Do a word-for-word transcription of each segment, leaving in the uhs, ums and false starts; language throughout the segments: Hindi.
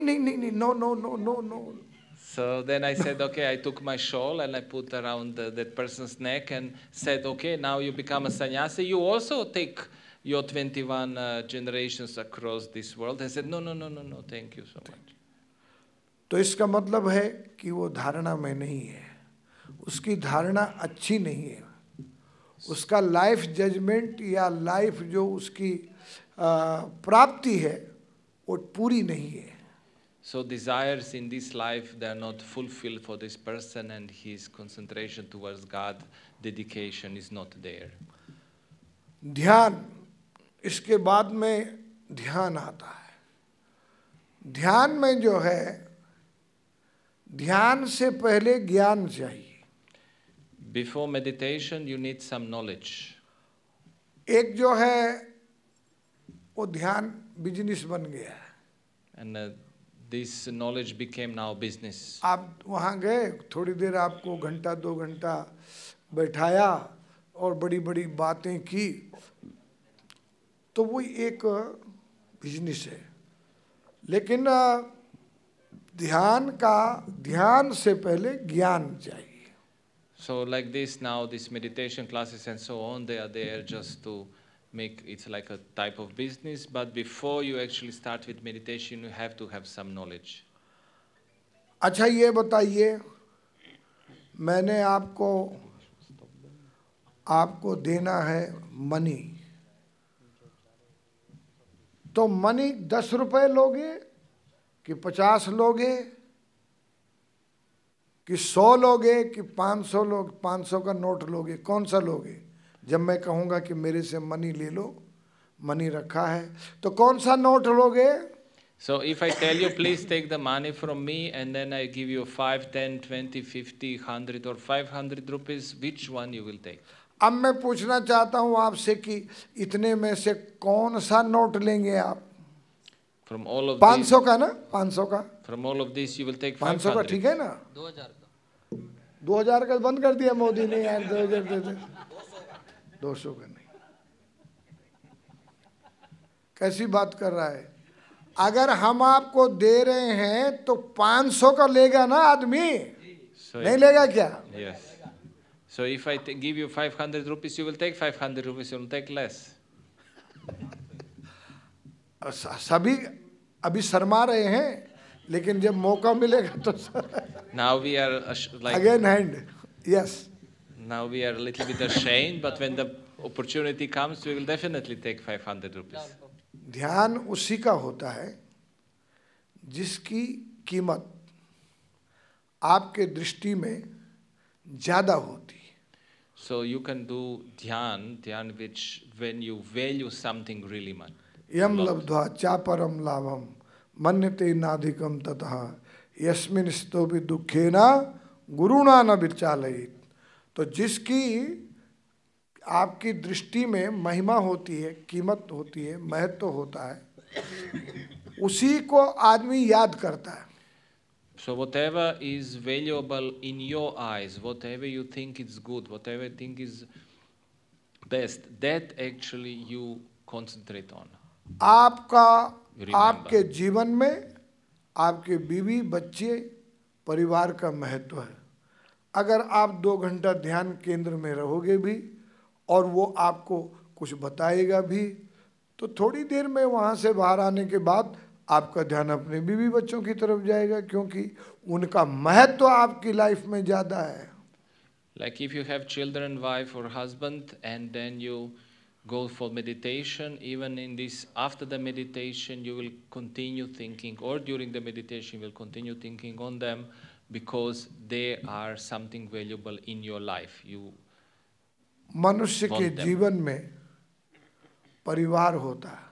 नहीं नहीं नहीं, no no no no no. So then I said, okay, I took my shawl and I put around the, that person's neck and said, okay, now you become a sannyasi. You also take your twenty-one uh, generations across this world. I said, no, no, no, no, no, thank you so much. तो इसका मतलब है कि वो धारणा में नहीं है, उसकी धारणा अच्छी नहीं है, उसका लाइफ जजमेंट या लाइफ जो उसकी प्राप्ति है वो पूरी नहीं है. So desires in this life, they are not fulfilled for this person, and his concentration towards God, dedication is not there. ध्यान, इसके बाद में ध्यान आता है. ध्यान में जो है, ध्यान से पहले ज्ञान चाहिए. Before meditation, you need some knowledge. एक जो है वो ध्यान बिजनेस बन गया है. And uh, this knowledge became now business. आप वहाँ गए, थोड़ी देर आपको घंटा दो घंटा बैठाया और बड़ी बड़ी बातें की, तो वो एक बिजनेस है. लेकिन ध्यान का, ध्यान से पहले ज्ञान चाहिए. So like this now, these meditation classes and so on, they are there just to make it like a type of business, but before you actually start with meditation, you have to have some knowledge. अच्छा ये बताइए, मैंने आपको आपको देना है मनी, तो मनी दस रुपए लोगे कि पचास लोगे कि सौ लोगे कि पाँच सौ लोग पाँच सौ का नोट लोगे, कौन सा लोगे? जब मैं कहूँगा कि मेरे से मनी ले लो, मनी रखा है, तो कौन सा नोट लोगे? So if I tell you, please take the money from me, and then I give you five, ten, twenty, fifty, one hundred or five hundred rupees, which one you will take? अब मैं पूछना चाहता हूँ आपसे कि इतने में से कौन सा नोट लेंगे आप? From all of पाँच these, सौ का ना, पाँच सौ का, from all of this you will take पाँच five सौ का, hundred. ठीक है ना? दो हजार का दो हजार का बंद कर दिया मोदी ने यार, दो हजार दे दे, दो सौ का नहीं. कैसी बात कर रहा है? अगर हम आपको दे रहे हैं तो पाँच सौ का लेगा ना आदमी, So नहीं if- लेगा क्या? Yes. So if I t- give you five hundred rupees, you will take five hundred rupees, you will take less. स- सभी अभी शर्मा रहे हैं, लेकिन जब मौका मिलेगा तो Now we are ash- like again hand. Yes. now we are a little bit ashamed, but when the opportunity comes, we will definitely take five hundred rupees. ध्यान उसी का होता है जिसकी कीमत आपके दृष्टि में ज्यादा होती है. So you can do dhyan, dhyan which when you value something really much. Yama lot. लब्ध्वा चापरम लाभम मन्यते नाधिकम ततः यस्मिन स्तोपि दुखेना गुरुणा न विचालयित. तो जिसकी आपकी दृष्टि में महिमा होती है, कीमत होती है, महत्व होता है, उसी को आदमी याद करता है. So whatever is valuable in your eyes, whatever you think is good, whatever you think is best, that actually you concentrate on. आपका, Remember. आपके जीवन में आपके बीवी बच्चे परिवार का महत्व है. अगर आप दो घंटा ध्यान केंद्र में रहोगे भी और वो आपको कुछ बताएगा भी, तो थोड़ी देर में वहाँ से बाहर आने के बाद आपका ध्यान अपने बीवी बच्चों की तरफ जाएगा, क्योंकि उनका महत्व आपकी लाइफ में ज़्यादा है. Like if you have children, wife or husband, and then you go for meditation, even in this, after the meditation, you will continue thinking, or during the meditation, you will continue thinking on them, because they are something valuable in your life. You मनुष्य के want them. जीवन में परिवार होता है,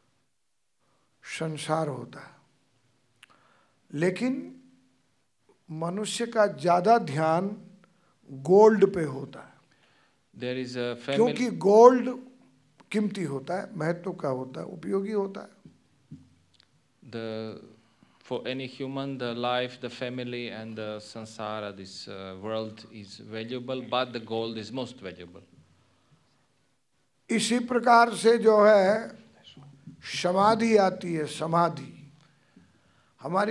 संसार होता है, लेकिन मनुष्य का ज़्यादा ध्यान गोल्ड पे होता है. There is a family. क्योंकि गोल्ड कीमती होता है, महत्व का होता है, उपयोगी होता है. The for any human, the life, the family, and the samsara, this uh, world is valuable, but the gold is most valuable. इसी प्रकार से जो है समाधि आती है. समाधि हमारी